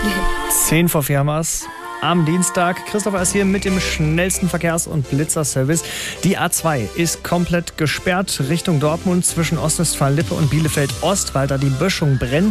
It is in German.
10 vor 4 haben wir's. Am Dienstag. Christopher ist hier mit dem schnellsten Verkehrs- und Blitzerservice. Die A2 ist komplett gesperrt Richtung Dortmund zwischen Ostwestfalen-Lippe und Bielefeld-Ost, weil da die Böschung brennt.